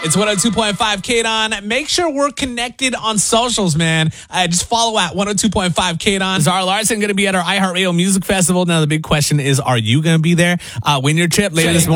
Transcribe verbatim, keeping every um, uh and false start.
It's one oh two point five K D O N. Make sure we're connected on socials, man. Uh, just follow at one oh two point five K D O N. Zara Larson going to be at our iHeartRadio Music Festival. Now, the big question is, are you going to be there? Uh, win your trip later this morning.